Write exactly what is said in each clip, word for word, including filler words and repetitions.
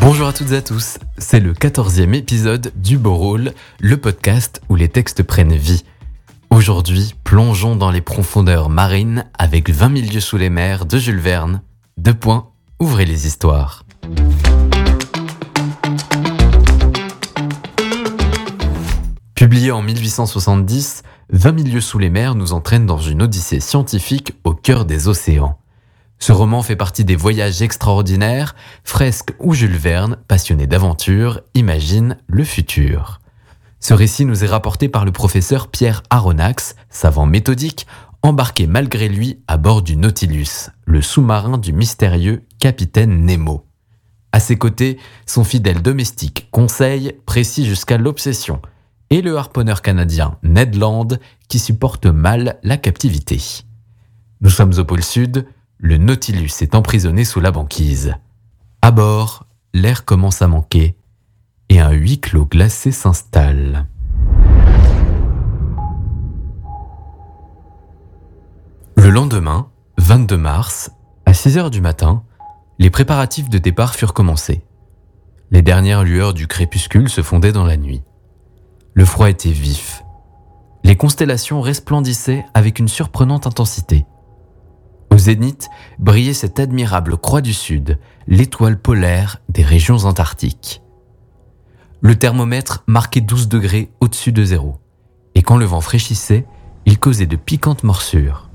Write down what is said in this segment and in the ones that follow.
Bonjour à toutes et à tous, c'est le quatorzième épisode du Beau Rôle, le podcast où les textes prennent vie. Aujourd'hui, plongeons dans les profondeurs marines avec vingt mille lieues sous les mers de Jules Verne. Deux points, ouvrez les histoires. Publié en mille huit cent soixante-dix, vingt mille lieues sous les mers nous entraîne dans une odyssée scientifique au cœur des océans. Ce roman fait partie des voyages extraordinaires, fresques où Jules Verne, passionné d'aventure, imagine le futur. Ce récit nous est rapporté par le professeur Pierre Aronnax, savant méthodique, embarqué malgré lui à bord du Nautilus, le sous-marin du mystérieux capitaine Nemo. À ses côtés, son fidèle domestique Conseil, précis jusqu'à l'obsession, et le harponneur canadien Ned Land, qui supporte mal la captivité. Nous sommes au pôle Sud. Le Nautilus est emprisonné sous la banquise. À bord, l'air commence à manquer et un huis clos glacé s'installe. Le lendemain, vingt-deux mars, à six heures du matin, les préparatifs de départ furent commencés. Les dernières lueurs du crépuscule se fondaient dans la nuit. Le froid était vif. Les constellations resplendissaient avec une surprenante intensité. Au zénith brillait cette admirable croix du Sud, l'étoile polaire des régions antarctiques. Le thermomètre marquait douze degrés au-dessus de zéro, et quand le vent fraîchissait, il causait de piquantes morsures.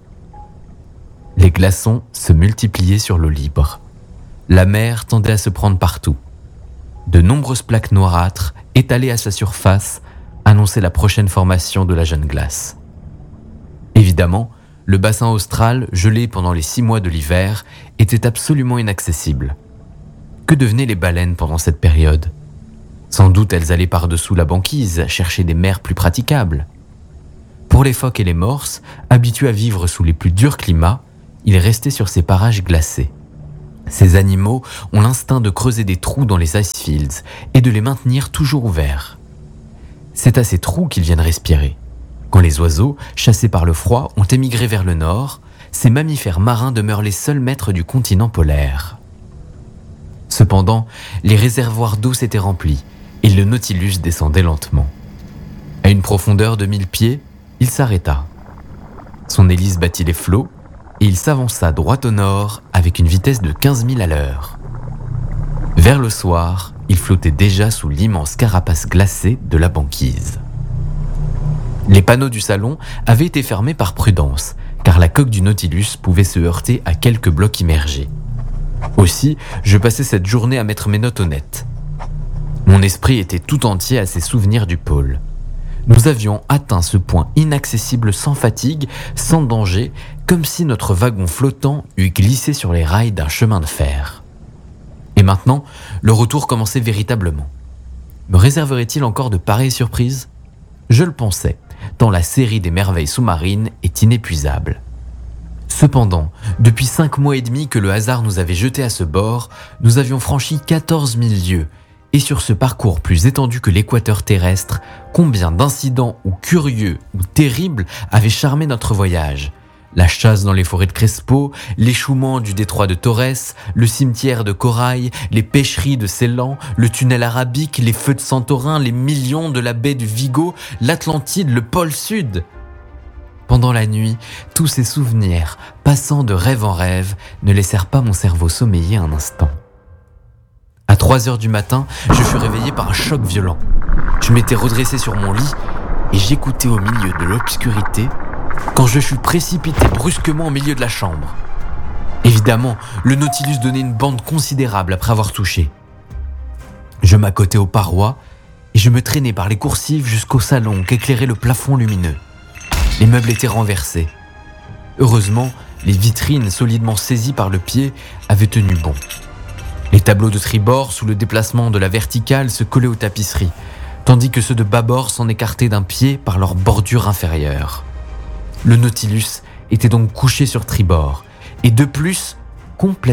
Les glaçons se multipliaient sur l'eau libre. La mer tendait à se prendre partout. De nombreuses plaques noirâtres, étalées à sa surface, annonçaient la prochaine formation de la jeune glace. Évidemment, le bassin austral, gelé pendant les six mois de l'hiver, était absolument inaccessible. Que devenaient les baleines pendant cette période ? Sans doute elles allaient par-dessous la banquise, chercher des mers plus praticables. Pour les phoques et les morses, habitués à vivre sous les plus durs climats, ils restaient sur ces parages glacés. Ces animaux ont l'instinct de creuser des trous dans les icefields et de les maintenir toujours ouverts. C'est à ces trous qu'ils viennent respirer. Quand les oiseaux, chassés par le froid, ont émigré vers le nord, ces mammifères marins demeurent les seuls maîtres du continent polaire. Cependant, les réservoirs d'eau s'étaient remplis et le Nautilus descendait lentement. À une profondeur de mille pieds, il s'arrêta. Son hélice battit les flots et il s'avança droit au nord avec une vitesse de quinze milles à l'heure. Vers le soir, il flottait déjà sous l'immense carapace glacée de la banquise. Les panneaux du salon avaient été fermés par prudence, car la coque du Nautilus pouvait se heurter à quelques blocs immergés. Aussi, je passais cette journée à mettre mes notes au net. Mon esprit était tout entier à ces souvenirs du pôle. Nous avions atteint ce point inaccessible sans fatigue, sans danger, comme si notre wagon flottant eût glissé sur les rails d'un chemin de fer. Et maintenant, le retour commençait véritablement. Me réserverait-il encore de pareilles surprises ? Je le pensais, tant la série des merveilles sous-marines est inépuisable. Cependant, depuis cinq mois et demi que le hasard nous avait jetés à ce bord, nous avions franchi quatorze mille lieues, et sur ce parcours plus étendu que l'équateur terrestre, combien d'incidents ou curieux ou terribles avaient charmé notre voyage. La chasse dans les forêts de Crespo, l'échouement du détroit de Torres, le cimetière de Corail, les pêcheries de Ceylan, le tunnel arabique, les feux de Santorin, les millions de la baie du Vigo, l'Atlantide, le pôle Sud. Pendant la nuit, tous ces souvenirs, passant de rêve en rêve, ne laissèrent pas mon cerveau sommeiller un instant. À trois heures du matin, je fus réveillé par un choc violent. Je m'étais redressé sur mon lit et j'écoutais au milieu de l'obscurité quand je fus précipité brusquement au milieu de la chambre. Évidemment, le Nautilus donnait une bande considérable après avoir touché. Je m'accotai aux parois et je me traînai par les coursives jusqu'au salon qu'éclairait le plafond lumineux. Les meubles étaient renversés. Heureusement, les vitrines solidement saisies par le pied avaient tenu bon. Les tableaux de tribord, sous le déplacement de la verticale, se collaient aux tapisseries, tandis que ceux de bâbord s'en écartaient d'un pied par leur bordure inférieure. Le Nautilus était donc couché sur tribord, et de plus, complètement